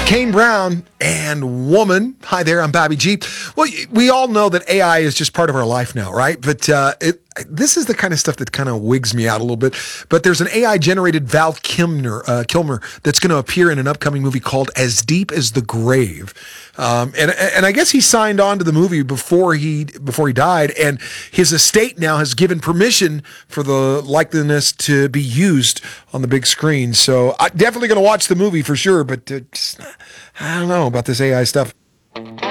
Kane Brown and Woman. Hi there, I'm Bobby G. Well, we all know that AI is just part of our life now, right? But this is the kind of stuff that kind of wigs me out a little bit. But there's an AI-generated Val Kilmer that's going to appear in an upcoming movie called As Deep as the Grave. And I guess he signed on to the movie before he died, and his estate now has given permission for the likeness to be used on the big screen. So I'm definitely going to watch the movie for sure, but I don't know about this AI stuff.